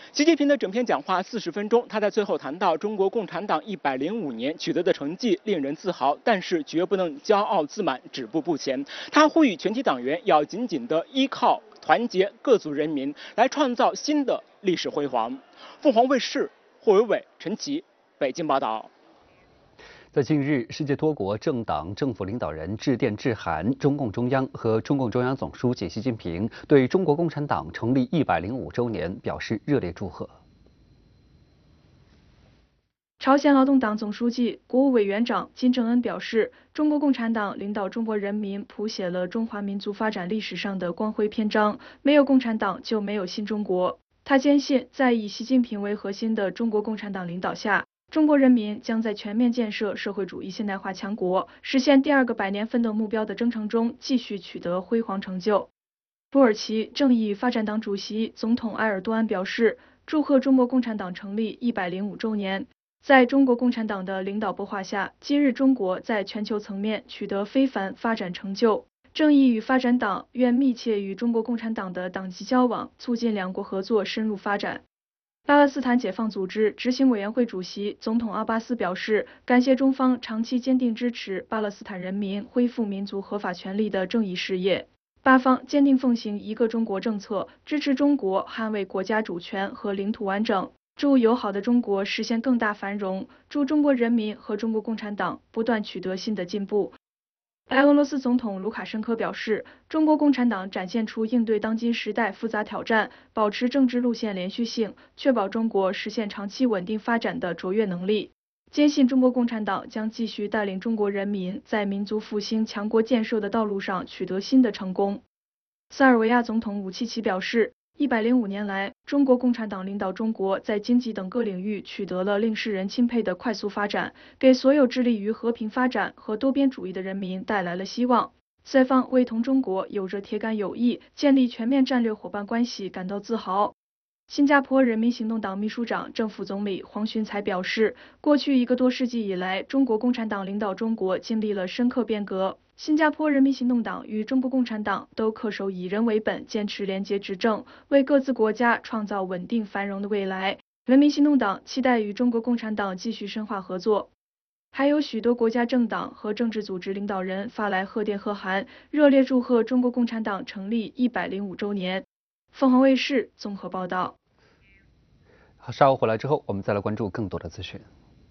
习近平的整篇讲话40分钟，他在最后谈到中国共产党105年取得的成绩令人自豪，但是绝不能骄傲自满、止步不前。他呼吁全体党员要紧紧地依靠团结各族人民，来创造新的历史辉煌。凤凰卫视霍伟伟、陈琦北京报道。 在近日，世界多国政党政府领导人致电致函中共中央和中共中央总书记习近平，对中国共产党成立105周年表示热烈祝贺。 朝鲜劳动党总书记、国务委员长金正恩表示，中国共产党领导中国人民谱写了中华民族发展历史上的光辉篇章，没有共产党就没有新中国。他坚信，在以习近平为核心的中国共产党领导下，中国人民将在全面建设社会主义现代化强国、实现第2个百年奋斗目标的征程中继续取得辉煌成就。土耳其正义与发展党主席、总统埃尔多安表示，祝贺中国共产党成立105周年。在中国共产党的领导擘画下，今日中国在全球层面取得非凡发展成就。正义与发展党愿密切与中国共产党的党级交往，促进两国合作深入发展。巴勒斯坦解放组织执行委员会主席、总统阿巴斯表示，感谢中方长期坚定支持巴勒斯坦人民恢复民族合法权利的正义事业。巴方坚定奉行一个中国政策，支持中国捍卫国家主权和领土完整，祝友好的中国实现更大繁荣，祝中国人民和中国共产党不断取得新的进步。白俄罗斯总统卢卡申科表示，中国共产党展现出应对当今时代复杂挑战、保持政治路线连续性、确保中国实现长期稳定发展的卓越能力，坚信中国共产党将继续带领中国人民在民族复兴、强国建设的道路上取得新的成功。塞尔维亚总统武契奇表示，105年来，中国共产党领导中国在经济等各领域取得了令世人钦佩的快速发展，给所有致力于和平发展和多边主义的人民带来了希望。塞方为同中国有着铁杆友谊、建立全面战略伙伴关系感到自豪。新加坡人民行动党秘书长、正副总理黄循财表示，过去1个多世纪以来，中国共产党领导中国经历了深刻变革。新加坡人民行动党与中国共产党都恪守以人为本，坚持廉洁执政，为各自国家创造稳定繁荣的未来。人民行动党期待与中国共产党继续深化合作。还有许多国家政党和政治组织领导人发来贺电贺函，热烈祝贺中国共产党成立105周年。凤凰卫视综合报道。 稍后回来之后，我们再来关注更多的资讯。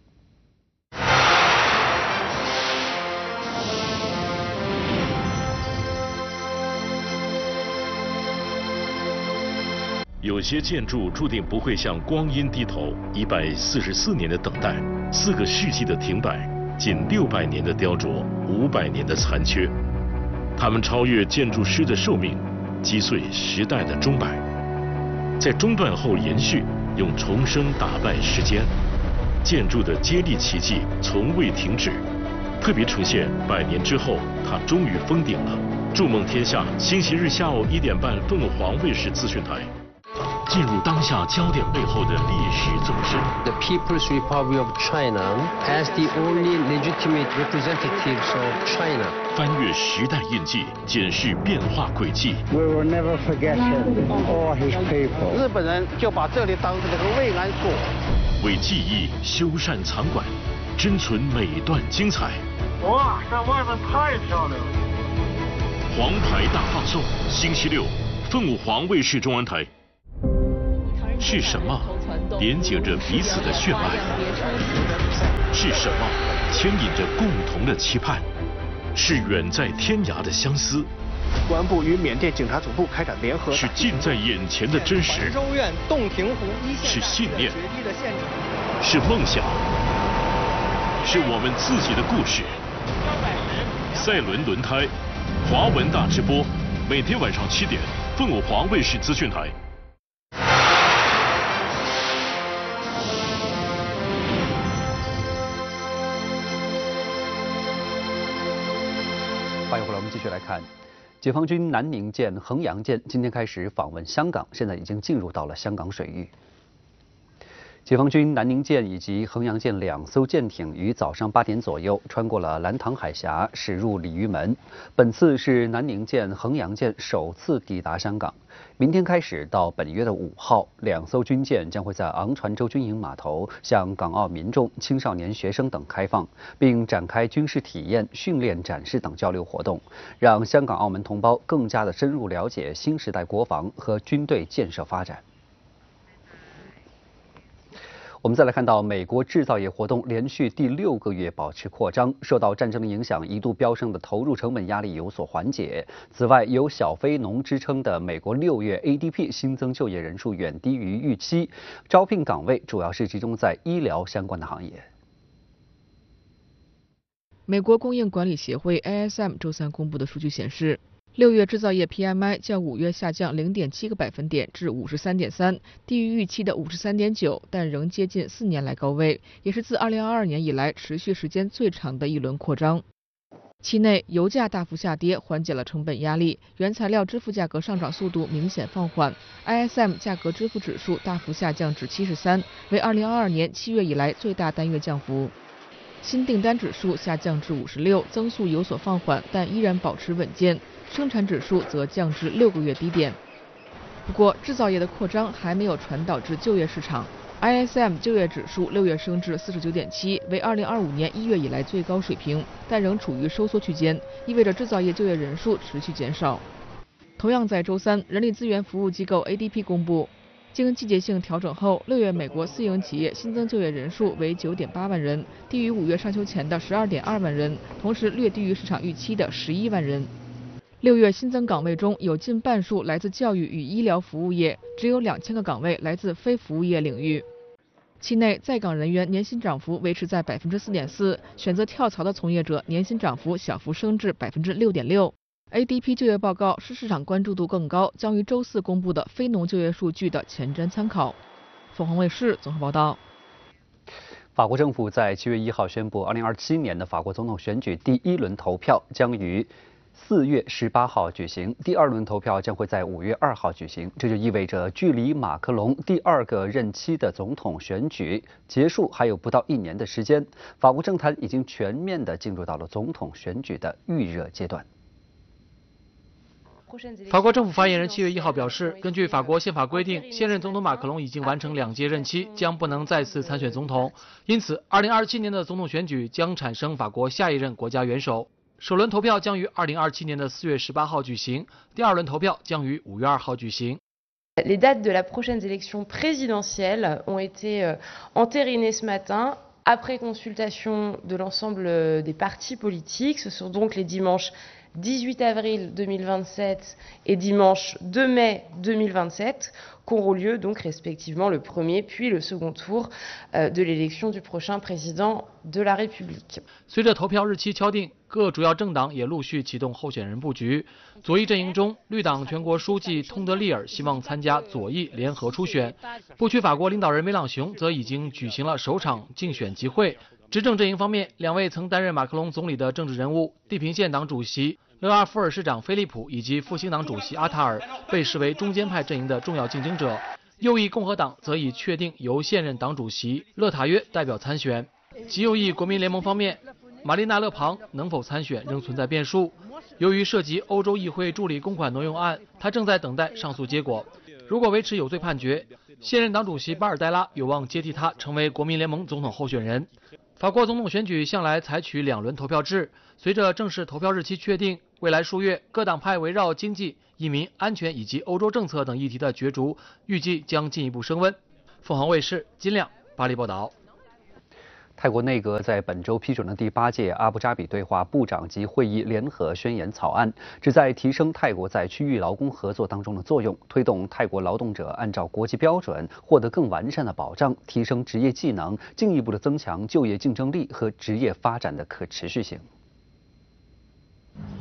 有些建筑注定不会向光阴低头，144年的等待，4个世纪的停摆，近600年的雕琢，500年的残缺，它们超越建筑师的寿命，击碎时代的钟摆，在中断后延续，用重生打败时间。建筑的接力奇迹从未停止，特别呈现100年之后，它终于封顶了。筑梦天下，星期日下午1点半，凤凰卫视资讯台。进入当下焦点背后的历史纵深。 The People's Republic of China as the only legitimate representatives of China. 翻越时代印记，检视变化轨迹。 We will never forget him or his people. 日本人就把这里当成这个慰安所。 为记忆修缮藏馆，珍存每段精彩。 哇，这外面太漂亮了！ 黄牌大放送，星期六，凤凰卫视中文台。是什么连接着彼此的血脉？是什么牵引着共同的期盼？是远在天涯的相思。 公安部与缅甸警察总部开展联合。 是近在眼前的真实。 州院洞庭湖一线。 是信念。是梦想。是我们自己的故事。赛伦轮胎，华文大直播，每天晚上7点，凤凰卫视资讯台。 欢迎回来，我们继续来看，解放军南宁舰、衡阳舰今天开始访问香港，现在已经进入到了香港水域。 解放军南宁舰以及衡阳舰2艘舰艇于早上8点左右穿过了兰塘海峡，驶入鲤鱼门。本次是南宁舰、衡阳舰首次抵达香港。明天开始到本月的5号，2艘军舰将会在昂船洲军营码头向港澳民众、青少年学生等开放，并展开军事体验、训练、展示等交流活动，让香港、澳门同胞更加的深入了解新时代国防和军队建设发展。我们再来看到，美国制造业活动连续第6个月保持扩张，受到战争的影响，一度飙升的投入成本压力有所缓解。此外，有小非农之称的美国6月 ADP 新增就业人数远低于预期，招聘岗位主要是集中在医疗相关的行业。 美国供应管理协会 ISM 周三公布的数据显示，6月制造业 PMI 较5月下降0.7个百分点至53.3，低于预期的53.9，但仍接近4年来高位，也是自2022年以来持续时间最长的一轮扩张。期内，油价大幅下跌，缓解了成本压力，原材料支付价格上涨速度明显放缓。ISM 价格支付指数大幅下降至73，为2022年7月以来最大单月降幅。新订单指数下降至56，增速有所放缓，但依然保持稳健。生产指数则降至6个月低点。不过，制造业的扩张还没有传导至就业市场。ISM 就业指数6月升至49.7，为2025年1月以来最高水平，但仍处于收缩区间，意味着制造业就业人数持续减少。同样在周三，人力资源服务机构 ADP 公布，经季节性调整后，6月美国私营企业新增就业人数为9.8万人，低于5月上修前的12.2万人，同时略低于市场预期的11万人。6月新增岗位中有近半数来自教育与医疗服务业，只有2000个岗位来自非服务业领域。期内在岗人员年薪涨幅维持在4.4%，选择跳槽的从业者年薪涨幅小幅升至6.6%。ADP 就业报告是市场关注度更高，将于周四公布的非农就业数据的前瞻参考。凤凰卫视综合报道。 法国政府在7月1号宣布，2027年的法国总统选举第1轮投票将于4月18号举行，第2轮投票将会在5月2号举行。这就意味着，距离马克龙第2个任期的总统选举结束还有不到1年的时间。法国政坛已经全面地进入到了总统选举的预热阶段。 法国政府发言人7月1号表示，根据法国宪法规定，现任总统马克龙已经完成2届任期，将不能再次参选总统。因此，2027年的总统选举将产生法国下一任国家元首。首轮投票将于2027年的4月18号举行，第2轮投票将于5月2号举行。 Les dates de la prochaine élection présidentielle ont été entérinées ce matin après consultation de l'ensemble des partis politiques. Ce sont donc les dimanches 18 avril 2027 et dimanche 2 mai 2027 qu'auront lieu donc respectivement le premier puis le second tour de l'élection du prochain président de la République. 随着投票日期敲定，各主要政党也陆续启动候选人布局。左翼阵营中，绿党全国书记通德利尔希望参加左翼联合初选，不屈法国领导人梅朗雄则已经举行了首场竞选集会。执政阵营方面，2位曾担任马克龙总理的政治人物，地平线党主席勒阿夫尔市长菲利普以及复兴党主席阿塔尔被视为中间派阵营的重要竞争者。右翼共和党则已确定由现任党主席勒塔约代表参选。极右翼国民联盟方面，玛丽娜·勒庞能否参选仍存在变数。由于涉及欧洲议会助理公款挪用案，他正在等待上诉结果。如果维持有罪判决，现任党主席巴尔代拉有望接替他成为国民联盟总统候选人。法国总统选举向来采取2轮投票制，随着正式投票日期确定，未来数月各党派围绕经济、移民、安全以及欧洲政策等议题的角逐，预计将进一步升温。凤凰卫视金亮巴黎报道。 泰国内阁在本周批准了第8届阿布扎比对话部长级会议联合宣言草案，旨在提升泰国在区域劳工合作当中的作用，推动泰国劳动者按照国际标准获得更完善的保障，提升职业技能，进一步的增强就业竞争力和职业发展的可持续性。 泰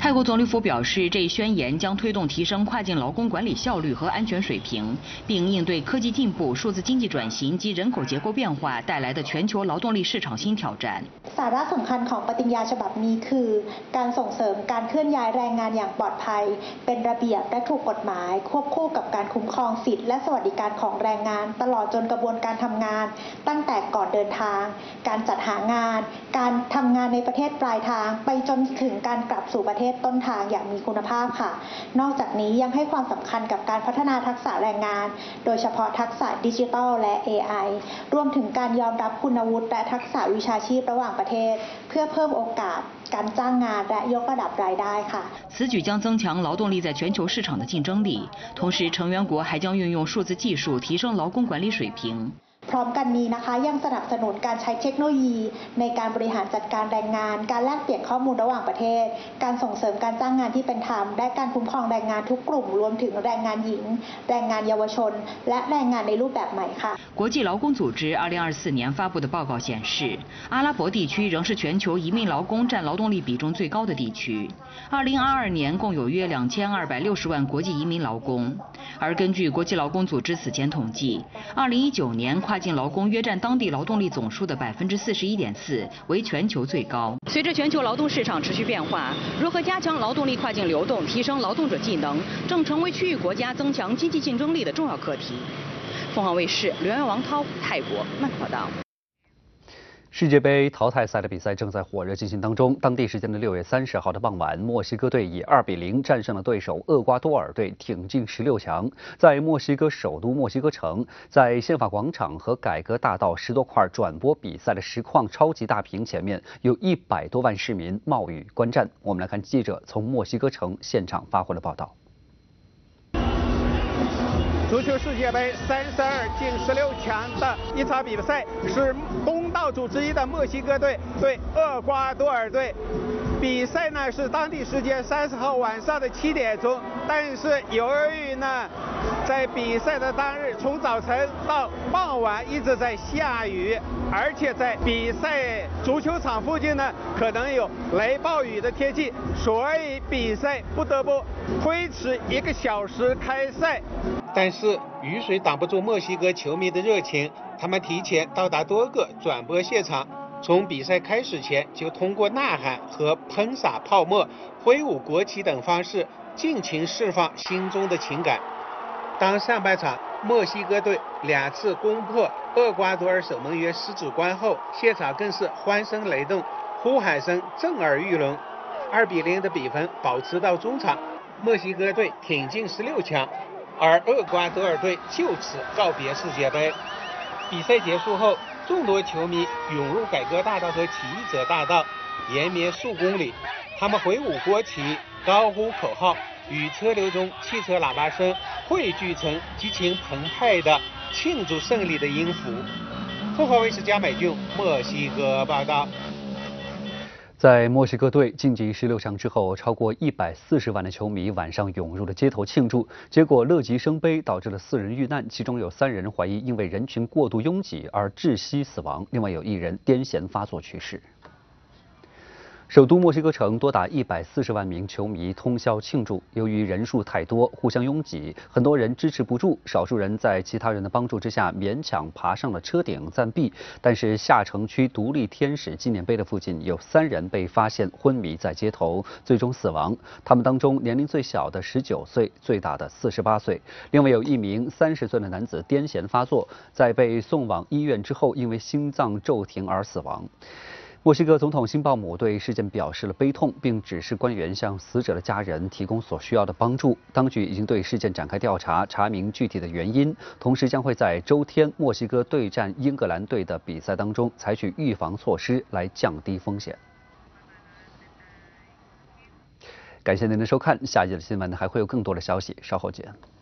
泰国总理府表示，这一宣言将推动提升跨境劳工管理效率和安全水平，并应对科技进步、数字经济转型及人口结构变化带来的全球劳动力市场新挑战。 สาระสำคัญของปฏิญญาฉบับนี้คือการส่งเสริมการเคลื่อนย้ายแรงงานอย่างปลอดภัยเป็นระเบียบและถูกกฎหมายควบคู่กับการคุ้มครองสิทธิและสวัสดิการของแรงงานตลอดจนกระบวนการทำงานตั้งแต่ก่อนเดินทางการจัดหางานการทำงานในประเทศปลายทางไปจนถึงการกลับสู่ประเทศต้นทางอย่างมีคุณภาพค่ะนอกจากนี้ยังให้ความสำคัญกับการพัฒนาทักษะแรงงานโดยเฉพาะทักษะดิจิทัลและ AI รวมถึงการยอมรับคุณวุฒิและทักษะวิชาชีพระหว่างประเทศเพื่อเพิ่มโอกาสการจ้างงานและยกระดับรายได้ค่ะ此举将增强劳动力在全球市场的竞争力，同时成员国还将运用数字技术提升劳工管理水平。 พร้อมกันนี้นะคะยังสนับสนุนการใช้เทคโนโลยีในการบริหารจัดการแรงงานการแลกเปลี่ยนข้อมูลระหว่างประเทศการส่งเสริมการจ้างงานที่เป็นธรรมและการคุ้มครองแรงงานทุกกลุ่มรวมถึงแรงงานหญิงแรงงานเยาวชนและแรงงานในรูปแบบใหม่ค่ะ国际劳工组织2024年发布的报告显示，阿拉伯地区仍是全球移民劳工占劳动力比重最高的地区。2022年共有约2260万国际移民劳工，而根据国际劳工组织此前统计，2019年跨境劳工约占当地劳动力总数的41.4%，为全球最高。随着全球劳动市场持续变化，如何加强劳动力跨境流动，提升劳动者技能，正成为区域国家增强经济竞争力的重要课题。凤凰卫视刘元王涛，泰国曼谷报道。 世界杯淘汰赛的比赛正在火热进行当中。当地时间的6月30号的傍晚，墨西哥队以2-0战胜了对手厄瓜多尔队，挺进16强。在墨西哥首都墨西哥城，在宪法广场和改革大道10多块转播比赛的实况超级大屏前面，有100多万市民冒雨观战。我们来看记者从墨西哥城现场发回的报道。 足球世界杯32进16强的一场比赛是东道主之一的墨西哥队对厄瓜多尔队。比赛呢是当地时间30号晚上的7点钟，但是由于呢在比赛的当日从早晨到傍晚一直在下雨，而且在比赛足球场附近呢可能有雷暴雨的天气，所以比赛不得不推迟1个小时开赛。但是雨水挡不住墨西哥球迷的热情，他们提前到达多个转播现场，从比赛开始前就通过呐喊和喷洒泡沫、挥舞国旗等方式尽情释放心中的情感。当上半场墨西哥队2次攻破厄瓜多尔守门员十指关后，现场更是欢声雷动，呼喊声震耳欲聋。2-0的比分保持到中场，墨西哥队挺进16强。而厄瓜多尔队就此告别世界杯。比赛结束后，众多球迷涌入改革大道和起义者大道，延绵数公里。他们挥舞国旗，高呼口号，与车流中汽车喇叭声汇聚成激情澎湃的庆祝胜利的音符。凤凰卫视加美俊墨西哥报道。 在墨西哥队晋级16强之后，超过140万的球迷晚上涌入了街头庆祝，结果乐极生悲，导致了4人遇难，其中有3人怀疑因为人群过度拥挤而窒息死亡，另外有1人癫痫发作去世。首都墨西哥城多达140万名球迷通宵庆祝，由于人数太多，互相拥挤，很多人支持不住，少数人在其他人的帮助之下勉强爬上了车顶暂避。但是下城区独立天使纪念碑的附近有3人被发现昏迷在街头，最终死亡。他们当中年龄最小的19岁，最大的48岁。另外有1名30岁的男子癫痫发作，在被送往医院之后，因为心脏骤停而死亡。墨西哥总统辛鲍姆对事件表示了悲痛，并指示官员向死者的家人提供所需要的帮助。当局已经对事件展开调查，查明具体的原因，同时将会在周天墨西哥对战英格兰队的比赛当中采取预防措施来降低风险。感谢您的收看，下一节的新闻还会有更多的消息，稍后见。